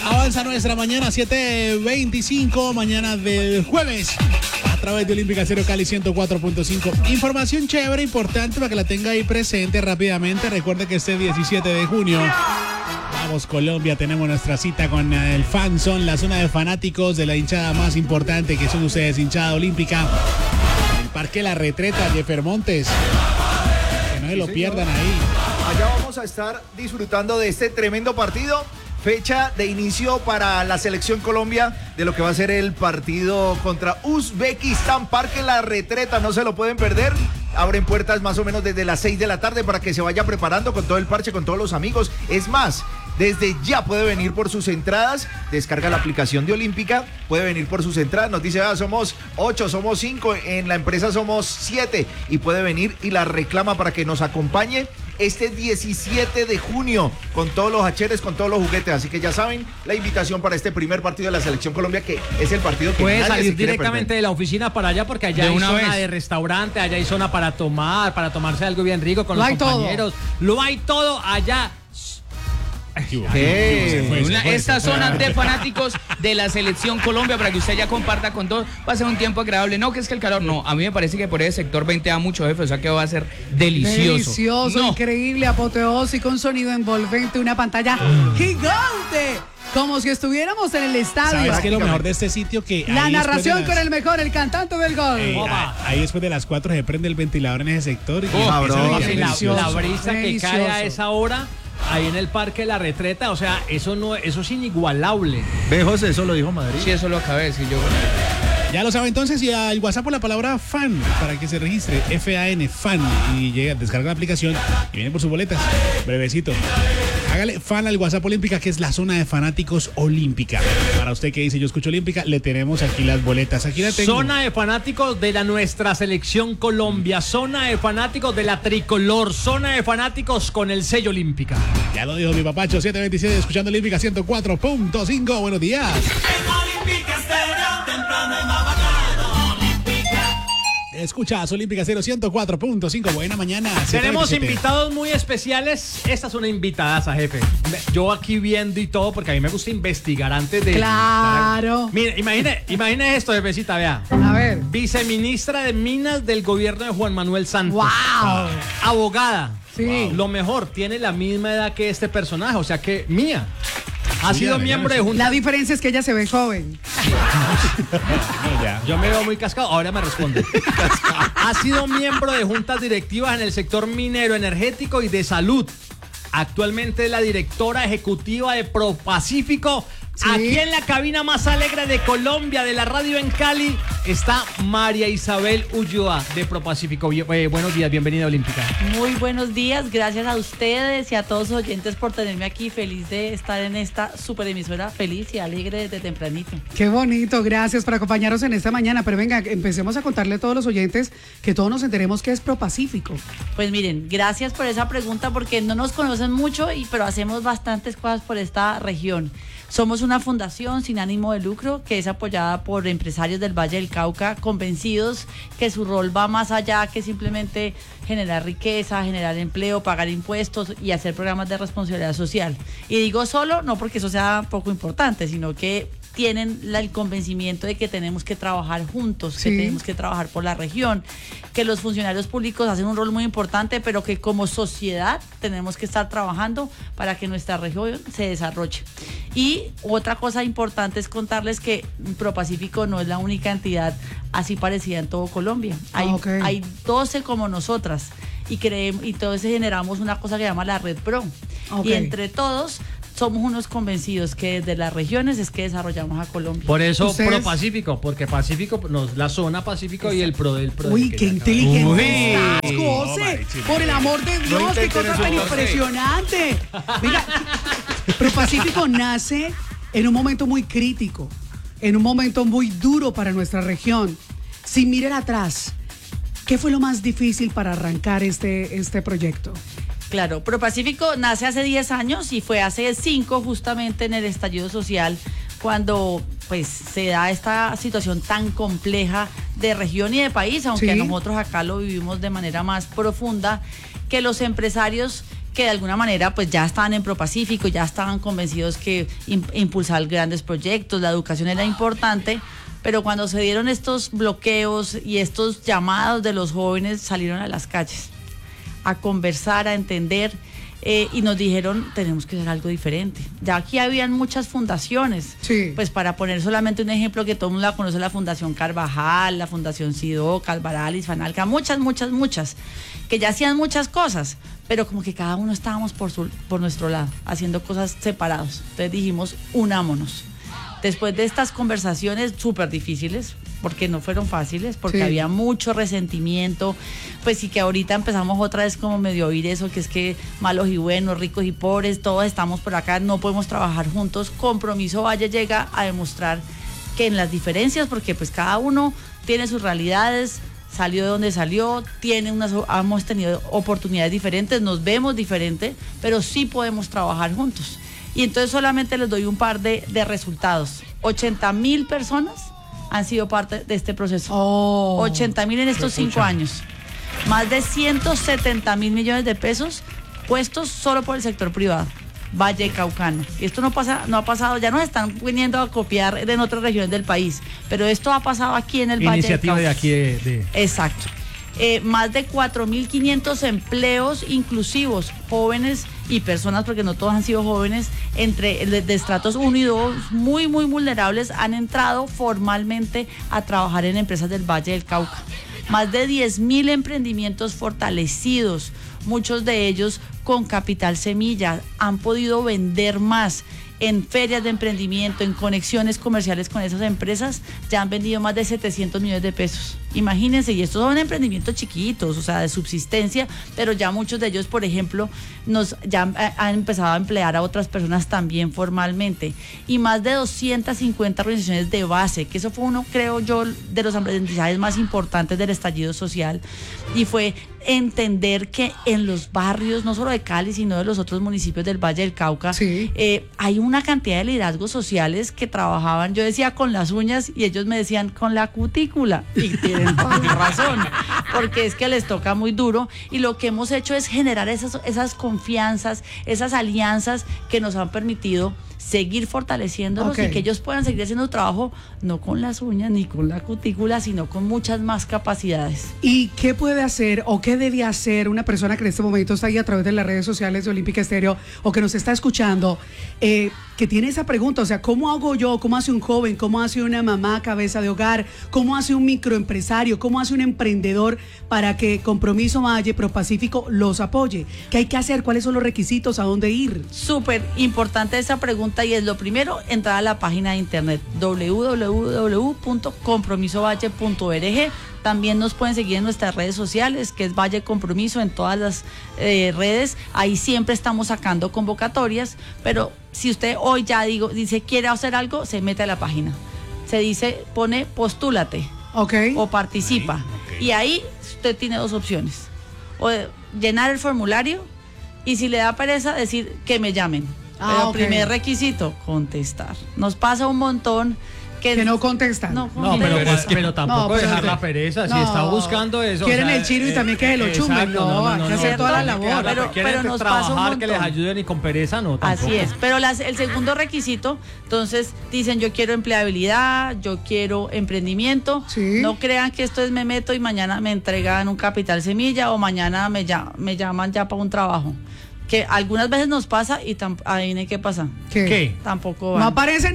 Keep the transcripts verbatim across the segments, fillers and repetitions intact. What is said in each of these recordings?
Avanza nuestra mañana siete veinticinco, mañana del jueves, a través de Olímpica Cero Cali ciento cuatro punto cinco. Información chévere, importante para que la tenga ahí presente rápidamente. Recuerde que este diecisiete de junio, vamos Colombia, tenemos nuestra cita con el Fanzone, la zona de fanáticos de la hinchada más importante, que son ustedes, hinchada olímpica. El Parque La Retreta, Jeffer Montes. Que no se lo pierdan ahí. Allá vamos a estar disfrutando de este tremendo partido. Fecha de inicio para la selección Colombia de lo que va a ser el partido contra Uzbekistán. Parque La Retreta, no se lo pueden perder. Abren puertas más o menos desde las seis de la tarde para que se vaya preparando con todo el parche, con todos los amigos. Es más, desde ya puede venir por sus entradas. Descarga la aplicación de Olímpica, puede venir por sus entradas. Nos dice, ah, somos ocho, somos cinco, en la empresa somos siete. Y puede venir y la reclama para que nos acompañe este diecisiete de junio con todos los hacheres, con todos los juguetes. Así que ya saben, la invitación para este primer partido de la selección Colombia, que es el partido que puede nadie salir se quiere directamente perder. De la oficina para allá, porque allá De hay una zona vez. de restaurante, allá hay zona para tomar, para tomarse algo bien rico con Lo los hay compañeros. todo. Lo hay todo allá. ¿Qué? fue, se Una- fue, se esta fue. zona de fanáticos de la selección Colombia, para que usted ya comparta con todos, va a ser un tiempo agradable. No, que es que el calor, no, a mí me parece que por ese sector veinte da mucho, jefe, o sea que va a ser delicioso. Delicioso, No. increíble, apoteósico, un sonido envolvente, una pantalla gigante, como si estuviéramos en el estadio. ¿Sabes qué es lo mejor de este sitio? Que La ahí narración después de con las- el mejor, el cantante del gol. Eh, Opa. ahí después de las cuatro se prende el ventilador en ese sector. Y Oh, empieza a bro. brillar Papi, la, delicioso. la brisa que Delicioso. cae a esa hora ahí en el Parque La Retreta, o sea, eso no, eso es inigualable. Ve, José, eso lo dijo Madrid. Sí, eso lo acabé de decir yo. Ya lo sabe entonces, y al WhatsApp por la palabra fan para que se registre, F A N, fan, y llega, descarga la aplicación y viene por sus boletas. Brevecito. Hágale fan al WhatsApp Olímpica, que es la zona de fanáticos olímpica. Para usted que dice yo escucho Olímpica, le tenemos aquí las boletas. Aquí la tengo. Zona de fanáticos de la nuestra selección Colombia, zona de fanáticos de la tricolor, zona de fanáticos con el sello Olímpica. Ya lo dijo mi papacho, siete veintisiete, escuchando Olímpica ciento cuatro punto cinco. Buenos días. Escuchas Olímpica cero ciento cuatro punto cinco. Buena mañana. Tenemos siete veintisiete. invitados muy especiales. Esta es una invitadaza, jefe. Yo aquí viendo y todo, porque a mí me gusta investigar antes de... Claro. Mire, imagine, imagine esto, jefecita, vea. A ver. Viceministra de Minas del gobierno de Juan Manuel Santos. ¡Wow! Abogada. Sí. Lo mejor, tiene la misma edad que este personaje, o sea que mía. Ha Sí, sido ya, miembro ya, de Junta. La diferencia es que ella se ve joven. No, ya. Yo me veo muy cascado, ahora me responde. Ha sido miembro de juntas directivas en el sector minero, energético y de salud. Actualmente es la directora ejecutiva de ProPacífico. Sí. Aquí en la cabina más alegre de Colombia, de la radio en Cali, está María Isabel Ulloa de ProPacífico. Bien- eh, buenos días, bienvenida a Olímpica. Muy buenos días, gracias a ustedes y a todos los oyentes por tenerme aquí. Feliz de estar en esta super emisora, feliz y alegre desde tempranito. Qué bonito, gracias por acompañarnos en esta mañana. Pero venga, empecemos a contarle a todos los oyentes que todos nos enteremos que es ProPacífico. Pues miren, gracias por esa pregunta porque no nos conocen mucho, y, pero hacemos bastantes cosas por esta región. Somos una fundación sin ánimo de lucro que es apoyada por empresarios del Valle del Cauca convencidos que su rol va más allá que simplemente generar riqueza, generar empleo, pagar impuestos y hacer programas de responsabilidad social. Y digo solo, no porque eso sea poco importante, sino que tienen la- el convencimiento de que tenemos que trabajar juntos, Sí. que tenemos que trabajar por la región, que los funcionarios públicos hacen un rol muy importante, pero que como sociedad tenemos que estar trabajando para que nuestra región se desarrolle. Y otra cosa importante es contarles que ProPacífico no es la única entidad así parecida en todo Colombia. Hay, Ah, ok. hay doce como nosotras y creemos, y todos generamos una cosa que se llama la Red Pro. Ok. Y entre todos somos unos convencidos que desde las regiones es que desarrollamos a Colombia. Por eso ¿Ustedes? ProPacífico, porque Pacífico, nos, la zona Pacífico y el pro del pro. Uy, que qué ya acaba. inteligente Uy. estás, José. Marichi. Por el amor de Dios, qué intenten cosa eso, tan José. impresionante. Mira, ProPacífico nace en un momento muy crítico, en un momento muy duro para nuestra región. Si miren atrás, ¿qué fue lo más difícil para arrancar este, este proyecto? Claro, ProPacífico nace hace diez años y fue hace cinco justamente en el estallido social, cuando pues se da esta situación tan compleja de región y de país, aunque Sí. nosotros acá lo vivimos de manera más profunda, que los empresarios que de alguna manera pues ya estaban en ProPacífico, ya estaban convencidos que im- impulsar grandes proyectos, la educación era importante, pero cuando se dieron estos bloqueos y estos llamados de los jóvenes, salieron a las calles a conversar, a entender, eh, y nos dijeron, tenemos que hacer algo diferente. Ya aquí habían muchas fundaciones, Sí. pues para poner solamente un ejemplo que todo el mundo la conoce, la Fundación Carvajal, la Fundación Sido, Calvaral, Isfanalca, muchas, muchas, muchas, que ya hacían muchas cosas, pero como que cada uno estábamos por, su, por nuestro lado, haciendo cosas separados. Entonces dijimos, unámonos. Después de estas conversaciones súper difíciles, porque no fueron fáciles, porque Sí. había mucho resentimiento, pues sí que ahorita empezamos otra vez como medio a oír eso, que es que malos y buenos, ricos y pobres, todos estamos por acá, no podemos trabajar juntos. Compromiso Valle llega a demostrar que en las diferencias, porque pues cada uno tiene sus realidades, salió de donde salió, tiene unas, hemos tenido oportunidades diferentes, nos vemos diferente, pero sí podemos trabajar juntos. Y entonces solamente les doy un par de, de resultados. ochenta mil personas han sido parte de este proceso. Oh. ochenta mil en estos cinco años. Más de ciento setenta mil millones de pesos puestos solo por el sector privado. Valle Caucano. Y esto no pasa, no ha pasado, ya nos están viniendo a copiar en otras regiones del país, pero esto ha pasado aquí en el Valle del Iniciativa de Cauca. aquí de... de- Exacto. Eh, más de cuatro mil quinientos empleos inclusivos, jóvenes y personas, porque no todos han sido jóvenes, entre de, de estratos uno y dos, muy, muy vulnerables, han entrado formalmente a trabajar en empresas del Valle del Cauca. Más de diez mil emprendimientos fortalecidos, muchos de ellos con capital semilla, han podido vender más. En ferias de emprendimiento, en conexiones comerciales con esas empresas, ya han vendido más de setecientos millones de pesos. Imagínense, y estos son emprendimientos chiquitos, o sea, de subsistencia, pero ya muchos de ellos, por ejemplo, nos ya han, han empezado a emplear a otras personas también formalmente. Y más de doscientas cincuenta organizaciones de base, que eso fue uno, creo yo, de los aprendizajes más importantes del estallido social, y fue entender que en los barrios, no solo de Cali, sino de los otros municipios del Valle del Cauca, Sí. eh, hay una cantidad de liderazgos sociales que trabajaban, yo decía con las uñas y ellos me decían con la cutícula, y tienen toda la razón, porque es que les toca muy duro, y lo que hemos hecho es generar esas, esas confianzas, esas alianzas que nos han permitido seguir fortaleciéndolos, Ok. y que ellos puedan seguir haciendo trabajo no con las uñas ni con la cutícula, sino con muchas más capacidades. ¿Y qué puede hacer o qué debe hacer una persona que en este momento está ahí a través de las redes sociales de Olímpica Estéreo o que nos está escuchando, eh, que tiene esa pregunta? O sea, ¿cómo hago yo? ¿Cómo hace un joven? ¿Cómo hace una mamá cabeza de hogar? ¿Cómo hace un microempresario? ¿Cómo hace un emprendedor para que Compromiso Valle, ProPacífico los apoye? ¿Qué hay que hacer? ¿Cuáles son los requisitos? ¿A dónde ir? Súper importante esa pregunta, y es lo primero, entrar a la página de internet doble u doble u doble u punto compromiso valle punto org. También nos pueden seguir en nuestras redes sociales, que es Valle Compromiso, en todas las eh, redes. Ahí siempre estamos sacando convocatorias, pero si usted hoy ya digo, dice quiere hacer algo, se mete a la página. Se dice, pone postúlate ¿Ok? o participa. Y ahí usted tiene dos opciones. O de llenar el formulario, y si le da pereza, decir que me llamen. Ah, Pero ok. primer requisito, contestar. Nos pasa un montón que, Que no contestan. No, No, pero, contestan. es que- pero tampoco No, pero dejar usted- la pereza. Si no. está buscando eso. Quieren o sea, el chino y también que se lo chumben. exacto, No, hay que hacer toda la tiene que labor. darla, Pero- quieren pero nos pasa un trabajar, que les montón. ayuden, y con pereza no. Tampoco. Así es, pero las- el segundo requisito, entonces dicen yo quiero empleabilidad, yo quiero emprendimiento. Sí. No crean que esto es me meto y mañana me entregan un capital semilla, o mañana me, lla- me llaman ya para un trabajo. Que algunas veces nos pasa y tam- adivinen qué pasa. ¿Qué? ¿Qué? Tampoco No van. aparece.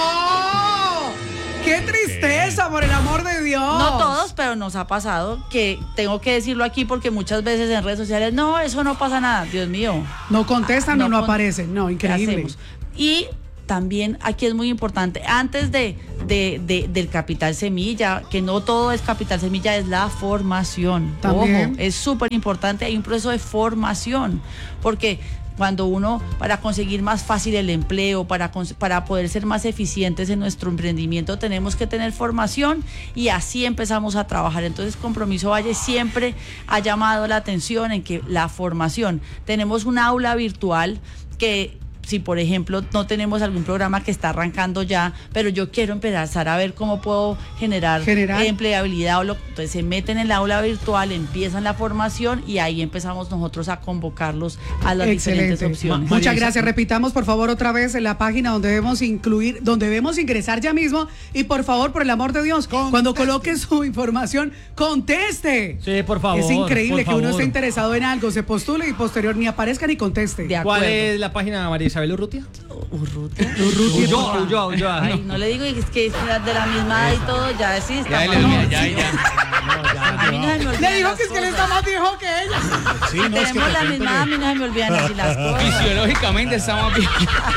¡No! ¡Qué tristeza, por el amor de Dios! No todos, pero nos ha pasado, que tengo que decirlo aquí porque muchas veces en redes sociales, no, eso no pasa nada, Dios mío. No contestan o no con- aparecen. No, ¿Qué increíble. hacemos? Y también aquí es muy importante, antes de, de- de- del capital semilla, que no todo es capital semilla, es la formación. También. Ojo, es súper importante, hay un proceso de formación, porque cuando uno, para conseguir más fácil el empleo, para, cons- para poder ser más eficientes en nuestro emprendimiento, tenemos que tener formación, y así empezamos a trabajar. Entonces, Compromiso Valle siempre ha llamado la atención en que la formación, tenemos un aula virtual que si por ejemplo no tenemos algún programa que está arrancando ya, pero yo quiero empezar a ver cómo puedo generar, Generar. empleabilidad, o lo, entonces se meten en el aula virtual, empiezan la formación y ahí empezamos nosotros a convocarlos a las diferentes Excelente. opciones. Muchas María gracias. Isabel. Repitamos, por favor, otra vez en la página donde debemos incluir, donde debemos ingresar ya mismo. Y por favor, por el amor de Dios, Conteste. cuando coloque su información, conteste. Sí, por favor. Es increíble que por uno favor. esté interesado en algo, se postule y posterior ni aparezca ni conteste. De ¿Cuál acuerdo. es la página, María Isabel Urrutia? Urrutia. Urrutia, Ulloa, por Ulloa, Ulloa, Ay, ¿no? no le digo es que es de la misma edad y todo, ya sí, está Ya, más- le- no, ya, sí. ya. A mí no se me olvidan Le dijo las que es que él cosas. está más viejo que ella. Sí, no, es que Tenemos te la cuento misma que- edad, a mí no se me olvidan así las cosas. Fisiológicamente estamos bien.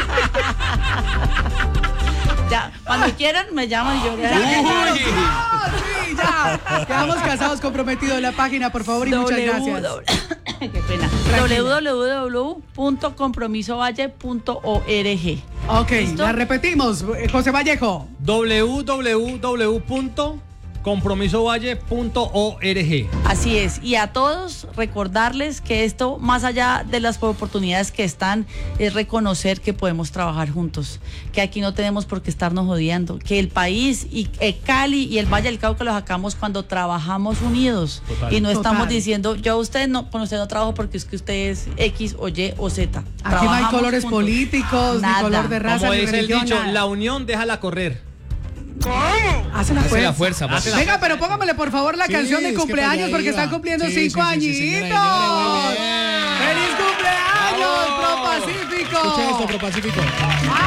Ya, cuando quieran me llaman y yo ya. Uy. Ah, sí, ya. Quedamos casados, comprometidos en la página, por favor, y muchas gracias. Qué pena. w w w punto compromiso valle punto org. Ok, ¿Listo? la repetimos. Eh, José Vallejo. w w w punto compromiso valle punto org. Así es, y a todos recordarles que esto, más allá de las oportunidades que están, es reconocer que podemos trabajar juntos, que aquí no tenemos por qué estarnos odiando, que el país y eh, Cali y el Valle del Cauca los sacamos cuando trabajamos unidos. Total. Y no Total. estamos diciendo, yo a usted no, con usted no trabajo porque es que usted es X o Y o Z. Aquí no hay Trabajamos colores juntos. políticos, Nada. ni color de raza, Como ni dice el religión, dicho, nada. la unión déjala correr. Hace la Hace fuerza. la fuerza, papi. Venga, pero póngamele por favor la Sí, canción de es que cumpleaños para allá porque iba. están cumpliendo Sí, cinco sí, sí, sí, añitos. señora, señora, muy bien. ¡Feliz cumpleaños, Bravo. Pro Pacífico! Escucha esto, Pro Pacífico.